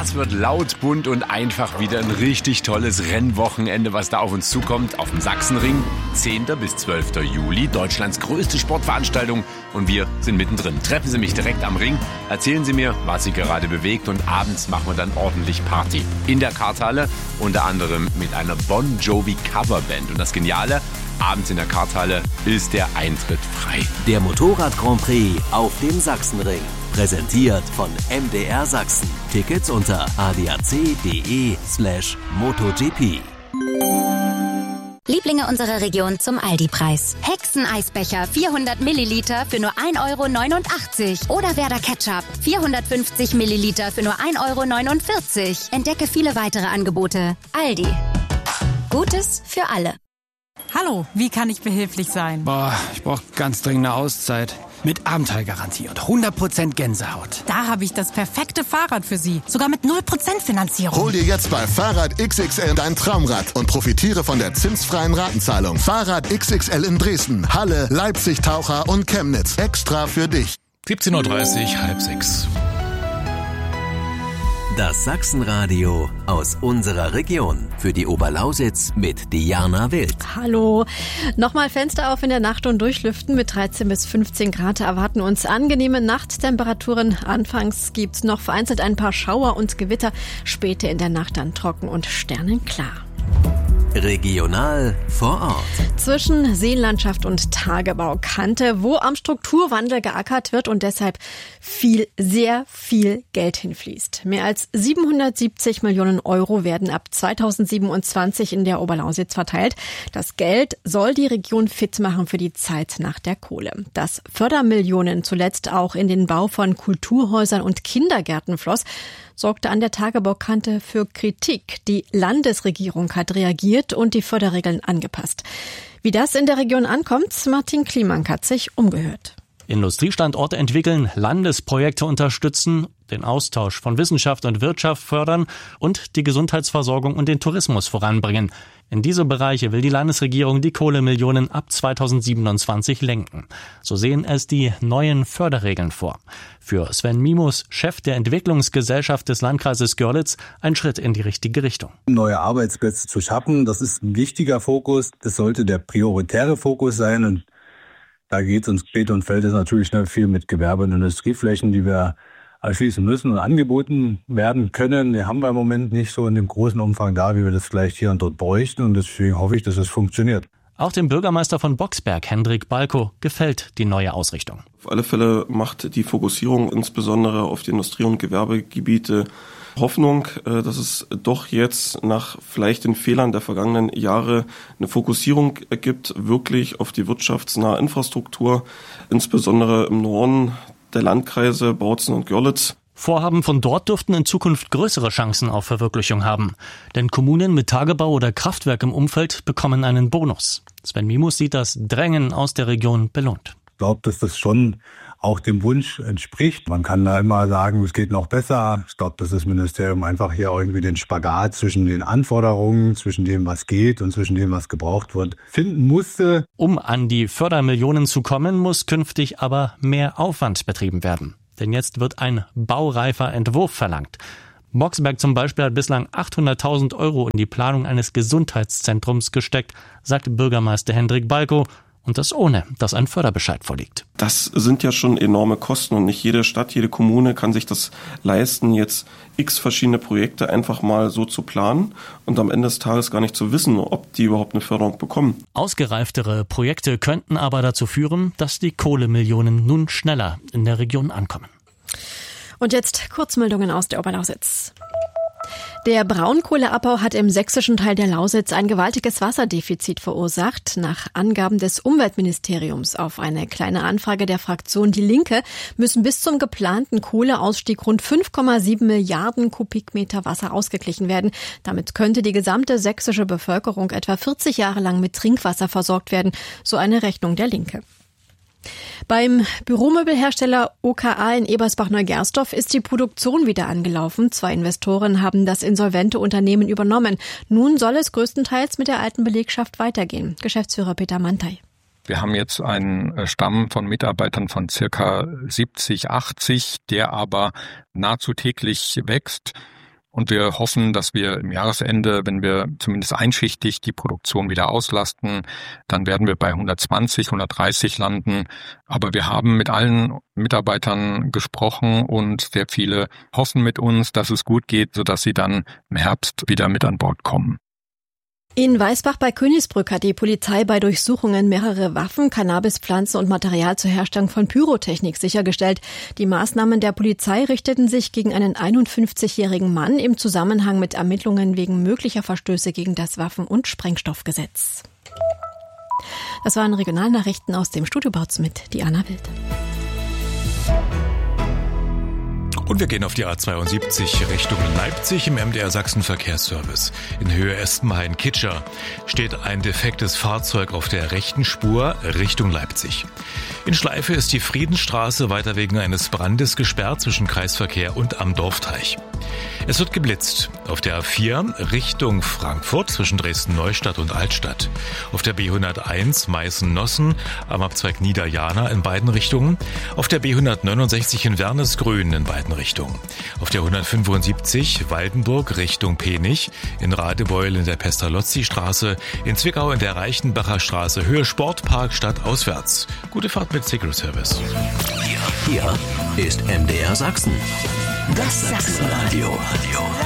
Das wird laut, bunt und einfach wieder ein richtig tolles Rennwochenende, was da auf uns zukommt. Auf dem Sachsenring, 10. bis 12. Juli, Deutschlands größte Sportveranstaltung. Und wir sind mittendrin. Treffen Sie mich direkt am Ring, erzählen Sie mir, was Sie gerade bewegt. Und abends machen wir dann ordentlich Party. In der Karthalle, unter anderem mit einer Bon Jovi Coverband. Und das Geniale, abends in der Karthalle ist der Eintritt frei. Der Motorrad Grand Prix auf dem Sachsenring. Präsentiert von MDR Sachsen. Tickets unter adac.de/MotoGP. Lieblinge unserer Region zum Aldi-Preis. Hexeneisbecher 400 Milliliter für nur 1,89 € oder Werder Ketchup 450 Milliliter für nur 1,49 €. Entdecke viele weitere Angebote. Aldi. Gutes für alle. Hallo, wie kann ich behilflich sein? Ich brauche ganz dringend eine Auszeit. Mit Abenteuergarantie und 100% Gänsehaut. Da habe ich das perfekte Fahrrad für Sie. Sogar mit 0% Finanzierung. Hol dir jetzt bei Fahrrad XXL dein Traumrad und profitiere von der zinsfreien Ratenzahlung. Fahrrad XXL in Dresden, Halle, Leipzig, Taucher und Chemnitz. Extra für dich. 17:30 Uhr, 5:30. Das Sachsenradio aus unserer Region. Für die Oberlausitz mit Diana Wild. Hallo. Nochmal Fenster auf in der Nacht und durchlüften. Mit 13 bis 15 Grad erwarten uns angenehme Nachttemperaturen. Anfangs gibt's noch vereinzelt ein paar Schauer und Gewitter. Später in der Nacht dann trocken und sternenklar. Regional vor Ort. Zwischen Seenlandschaft und Tagebaukante, wo am Strukturwandel geackert wird und deshalb sehr viel Geld hinfließt. Mehr als 770 Millionen € werden ab 2027 in der Oberlausitz verteilt. Das Geld soll die Region fit machen für die Zeit nach der Kohle. Dass Fördermillionen zuletzt auch in den Bau von Kulturhäusern und Kindergärten floss, sorgte an der Tagebaukante für Kritik. Die Landesregierung hat reagiert und die Förderregeln angepasst. Wie das in der Region ankommt, Martin Klimank hat sich umgehört. Industriestandorte entwickeln, Landesprojekte unterstützen, den Austausch von Wissenschaft und Wirtschaft fördern und die Gesundheitsversorgung und den Tourismus voranbringen. In diese Bereiche will die Landesregierung die Kohlemillionen ab 2027 lenken. So sehen es die neuen Förderregeln vor. Für Sven Mimus, Chef der Entwicklungsgesellschaft des Landkreises Görlitz, ein Schritt in die richtige Richtung. Neue Arbeitsplätze zu schaffen, das ist ein wichtiger Fokus. Das sollte der prioritäre Fokus sein. Und da geht es und steht und fällt es natürlich viel mit Gewerbe- und Industrieflächen, die wir erschließen müssen und angeboten werden können. Die haben wir im Moment nicht so in dem großen Umfang da, wie wir das vielleicht hier und dort bräuchten. Und deswegen hoffe ich, dass es funktioniert. Auch dem Bürgermeister von Boxberg, Hendrik Balko, gefällt die neue Ausrichtung. Auf alle Fälle macht die Fokussierung insbesondere auf die Industrie- und Gewerbegebiete Hoffnung, dass es doch jetzt nach vielleicht den Fehlern der vergangenen Jahre eine Fokussierung gibt, wirklich auf die wirtschaftsnahe Infrastruktur, insbesondere im Norden der Landkreise Bautzen und Görlitz. Vorhaben von dort dürften in Zukunft größere Chancen auf Verwirklichung haben. Denn Kommunen mit Tagebau oder Kraftwerk im Umfeld bekommen einen Bonus. Sven Mimus sieht das Drängen aus der Region belohnt. Ich glaube, dass das schon auch dem Wunsch entspricht. Man kann da immer sagen, es geht noch besser. Ich glaube, dass das Ministerium einfach hier irgendwie den Spagat zwischen den Anforderungen, zwischen dem, was geht und zwischen dem, was gebraucht wird, finden musste. Um an die Fördermillionen zu kommen, muss künftig aber mehr Aufwand betrieben werden. Denn jetzt wird ein baureifer Entwurf verlangt. Boxberg zum Beispiel hat bislang 800.000 € in die Planung eines Gesundheitszentrums gesteckt, sagt Bürgermeister Hendrik Balko. Und das ohne, dass ein Förderbescheid vorliegt. Das sind ja schon enorme Kosten und nicht jede Stadt, jede Kommune kann sich das leisten, jetzt x verschiedene Projekte einfach mal so zu planen und am Ende des Tages gar nicht zu wissen, ob die überhaupt eine Förderung bekommen. Ausgereiftere Projekte könnten aber dazu führen, dass die Kohlemillionen nun schneller in der Region ankommen. Und jetzt Kurzmeldungen aus der Oberlausitz. Der Braunkohleabbau hat im sächsischen Teil der Lausitz ein gewaltiges Wasserdefizit verursacht. Nach Angaben des Umweltministeriums auf eine kleine Anfrage der Fraktion Die Linke müssen bis zum geplanten Kohleausstieg rund 5,7 Milliarden Kubikmeter Wasser ausgeglichen werden. Damit könnte die gesamte sächsische Bevölkerung etwa 40 Jahre lang mit Trinkwasser versorgt werden, so eine Rechnung der Linke. Beim Büromöbelhersteller OKA in Ebersbach-Neugersdorf ist die Produktion wieder angelaufen. 2 Investoren haben das insolvente Unternehmen übernommen. Nun soll es größtenteils mit der alten Belegschaft weitergehen. Geschäftsführer Peter Mantai. Wir haben jetzt einen Stamm von Mitarbeitern von circa 70, 80, der aber nahezu täglich wächst. Und wir hoffen, dass wir im Jahresende, wenn wir zumindest einschichtig die Produktion wieder auslasten, dann werden wir bei 120, 130 landen. Aber wir haben mit allen Mitarbeitern gesprochen und sehr viele hoffen mit uns, dass es gut geht, sodass sie dann im Herbst wieder mit an Bord kommen. In Weißbach bei Königsbrück hat die Polizei bei Durchsuchungen mehrere Waffen, Cannabispflanzen und Material zur Herstellung von Pyrotechnik sichergestellt. Die Maßnahmen der Polizei richteten sich gegen einen 51-jährigen Mann im Zusammenhang mit Ermittlungen wegen möglicher Verstöße gegen das Waffen- und Sprengstoffgesetz. Das waren Regionalnachrichten aus dem Studio Bautz mit Diana Wild. Und wir gehen auf die A72 Richtung Leipzig im MDR Sachsen Verkehrsservice. In Höhe Espenhain-Kitscher steht ein defektes Fahrzeug auf der rechten Spur Richtung Leipzig. In Schleife ist die Friedensstraße weiter wegen eines Brandes gesperrt zwischen Kreisverkehr und am Dorfteich. Es wird geblitzt auf der A4 Richtung Frankfurt zwischen Dresden-Neustadt und Altstadt. Auf der B101 Meißen-Nossen am Abzweig Niederjana in beiden Richtungen. Auf der B169 in Wernesgrün in beiden Richtungen. Auf der 175 Waldenburg Richtung Penich, in Radebeul in der Pestalozzi-Straße, in Zwickau in der Reichenbacher Straße Höhe Sportpark stadtauswärts. Gute Fahrt mit Secret Service. Hier ist MDR Sachsen. Das Sachsenradio.